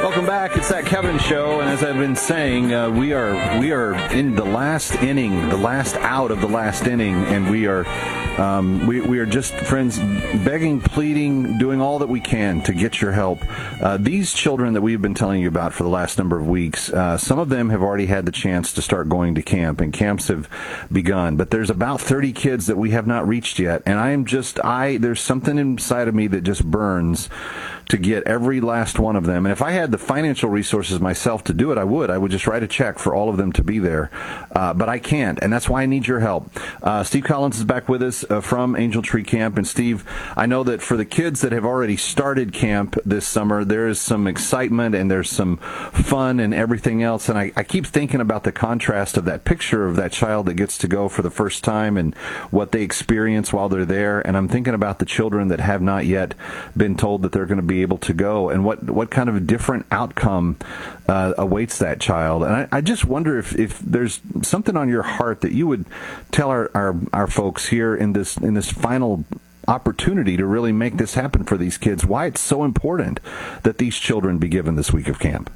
Welcome back. It's That Kevin Show, and as I've been saying, we are in the last inning, the last out of the last inning, and we are just, friends, begging, pleading, doing all that we can to get your help. These children that we've been telling you about for the last number of weeks, some of them have already had the chance to start going to camp, and camps have begun. But there's about 30 kids that we have not reached yet, and there's something inside of me that just burns to get every last one of them. And if I had the financial resources myself to do it, I would just write a check for all of them to be there. But I can't, and that's why I need your help. Steve Collins is back with us from Angel Tree Camp. And Steve, I know that for the kids that have already started camp this summer, there is some excitement and there's some fun and everything else. And I keep thinking about the contrast of that picture of that child that gets to go for the first time and what they experience while they're there. And I'm thinking about the children that have not yet been told that they're going to be able to go, and what kind of a different outcome awaits that child. And I just wonder if there's something on your heart that you would tell our folks here in this final opportunity to really make this happen for these kids, why it's so important that these children be given this week of camp.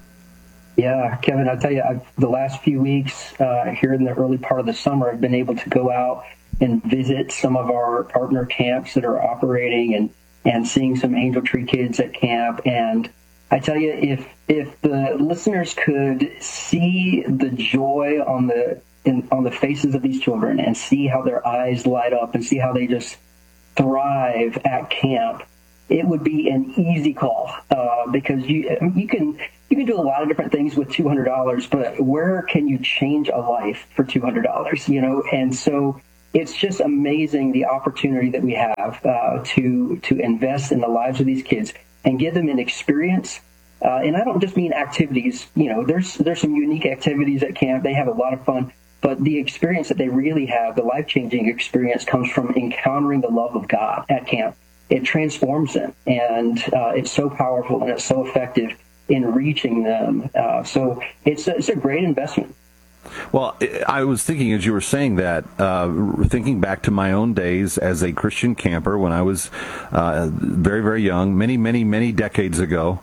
Yeah, Kevin, I'll tell you, the last few weeks here in the early part of the summer, I've been able to go out and visit some of our partner camps that are operating and seeing some Angel Tree kids at camp. And I tell you, if the listeners could see the joy on the faces of these children and see how their eyes light up and see how they just thrive at camp, it would be an easy call because you can do a lot of different things with $200, but where can you change a life for $200? You know, and so it's just amazing the opportunity that we have to invest in the lives of these kids and give them an experience. And I don't just mean activities. You know, there's some unique activities at camp. They have a lot of fun. But the experience that they really have, the life-changing experience, comes from encountering the love of God at camp. It transforms them, and it's so powerful and it's so effective in reaching them. So it's a great investment. Well, I was thinking as you were saying that, thinking back to my own days as a Christian camper when I was very, very young, many decades ago.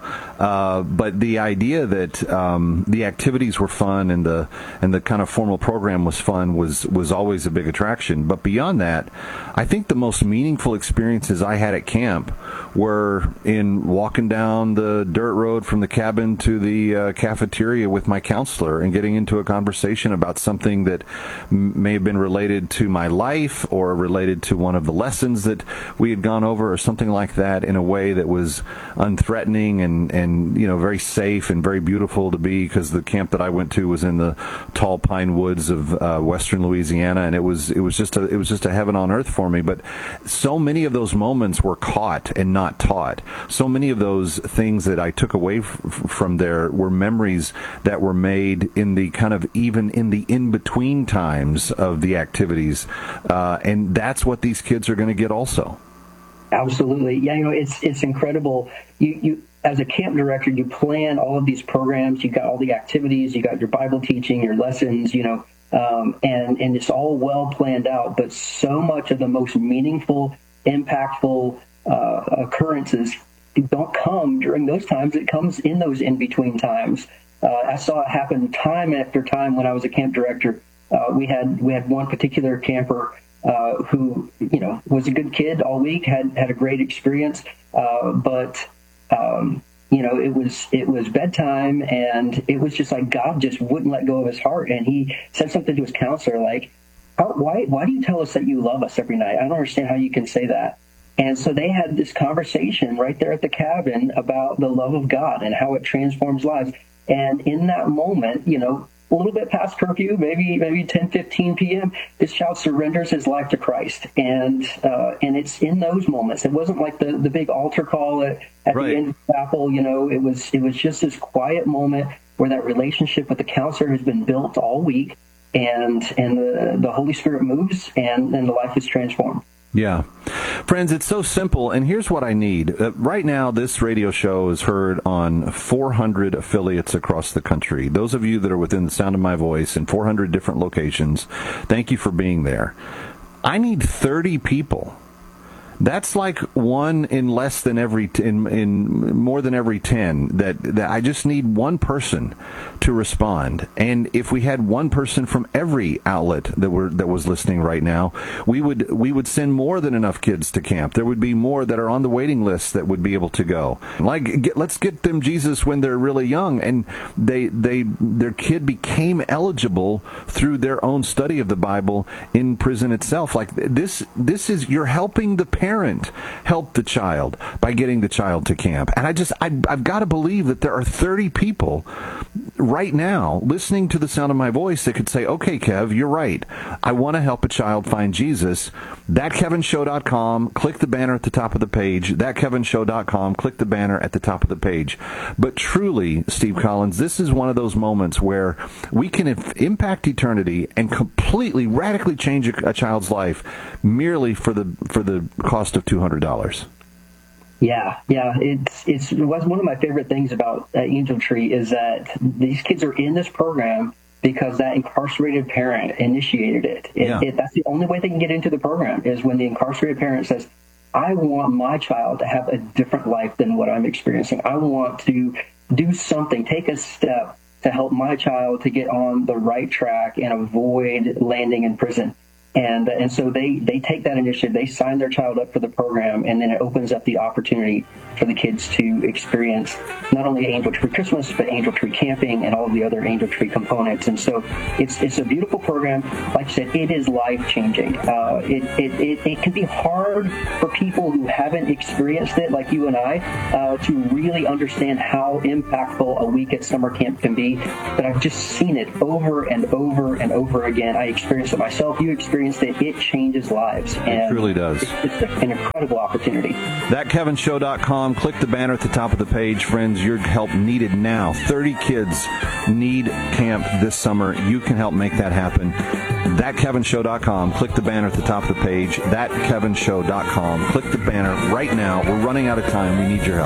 But the idea that the activities were fun and the kind of formal program was fun was always a big attraction. But beyond that, I think the most meaningful experiences I had at camp were in walking down the dirt road from the cabin to the cafeteria with my counselor and getting into a conversation about something that may have been related to my life or related to one of the lessons that we had gone over or something like that, in a way that was unthreatening and you know, very safe and very beautiful to be, because the camp that I went to was in the tall pine woods of western Louisiana, and it was just a heaven on earth for me. But so many of those moments were caught and not taught. So many of those things that I took away from there were memories that were made in the kind of even in the in-between times of the activities. And that's what these kids are going to get also. Absolutely. Yeah, you know, it's incredible. You as a camp director, you plan all of these programs. You got all the activities. You got your Bible teaching, your lessons, you know, and it's all well planned out. But so much of the most meaningful, impactful occurrences don't come during those times. It comes in those in-between times. I saw it happen time after time when I was a camp director. We had one particular camper who, you know, was a good kid all week, had a great experience, but you know, it was bedtime, and it was just like God just wouldn't let go of his heart, and he said something to his counselor like, "Why do you tell us that you love us every night? I don't understand how you can say that." And so they had this conversation right there at the cabin about the love of God and how it transforms lives. And in that moment, you know, a little bit past curfew, maybe 10:15 p.m., this child surrenders his life to Christ. And it's in those moments. It wasn't like the big altar call at right. The end of the chapel. You know, it was just this quiet moment where that relationship with the counselor has been built all week, and the Holy Spirit moves, and the life is transformed. Yeah. Friends, it's so simple, and here's what I need. Right now, this radio show is heard on 400 affiliates across the country. Those of you that are within the sound of my voice in 400 different locations, thank you for being there. I need 30 people. That's like one in less than in more than every 10 that I just need one person to respond. And if we had one person from every outlet that was listening right now, we would send more than enough kids to camp. There would be more that are on the waiting list that would be able to go. Let's get them Jesus when they're really young, and their kid became eligible through their own study of the Bible in prison itself. Like this is, you're helping the parent help the child by getting the child to camp. And I've got to believe that there are 30 people right now listening to the sound of my voice that could say, okay, Kev, you're right. I want to help a child find Jesus. ThatKevinShow.com, click the banner at the top of the page. ThatKevinShow.com, click the banner at the top of the page. But truly, Steve Collins, this is one of those moments where we can impact eternity and completely, radically change a child's life merely for the cost of $200. Yeah. It was one of my favorite things about Angel Tree is that these kids are in this program because that incarcerated parent initiated it. That's the only way they can get into the program, is when the incarcerated parent says, I want my child to have a different life than what I'm experiencing. I want to do something, take a step to help my child to get on the right track and avoid landing in prison. And so they take that initiative, they sign their child up for the program, and then it opens up the opportunity for the kids to experience not only Angel Tree Christmas, but Angel Tree camping and all of the other Angel Tree components. And so it's a beautiful program. Like you said, it is life-changing. It can be hard for people who haven't experienced it, like you and I, to really understand how impactful a week at summer camp can be. But I've just seen it over and over and over again. I experienced it myself. You experienced it. It changes lives. And it truly does. It's an incredible opportunity. ThatKevinShow.com. Click the banner at the top of the page. Friends, your help needed now. 30 kids need camp this summer. You can help make that happen. ThatKevinShow.com. Click the banner at the top of the page. ThatKevinShow.com. Click the banner right now. We're running out of time. We need your help.